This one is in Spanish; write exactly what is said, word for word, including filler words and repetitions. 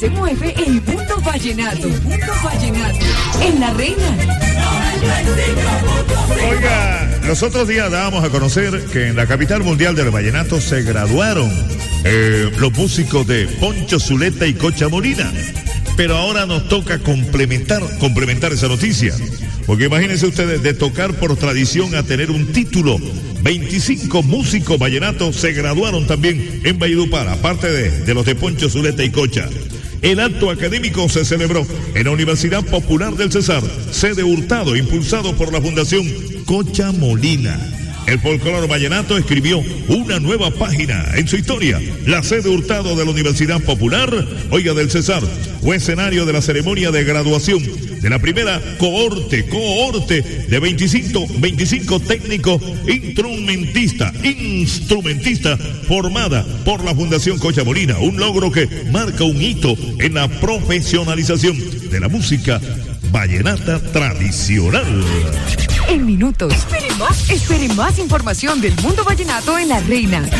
se mueve el mundo vallenato. El mundo vallenato. En La Reina. Oiga, los otros días dábamos a conocer que en la capital mundial del vallenato se graduaron eh, los músicos de Poncho Zuleta y Cocha Molina. Pero ahora nos toca complementar, complementar esa noticia. Porque imagínense ustedes, de tocar por tradición a tener un título, veinticinco músicos vallenatos se graduaron también en Valledupar, aparte de, de los de Poncho Zuleta y Cocha. El acto académico se celebró en la Universidad Popular del Cesar, sede Hurtado, impulsado por la Fundación Cocha Molina. El folclore vallenato escribió una nueva página en su historia. La sede Hurtado de la Universidad Popular, oiga, del Cesar, fue escenario de la ceremonia de graduación de la primera cohorte, cohorte de veinticinco, veinticinco técnicos instrumentistas, instrumentistas formada por la Fundación Cocha Molina, un logro que marca un hito en la profesionalización de la música vallenata tradicional. En minutos. Espere más, espere más información del mundo vallenato en La Reina.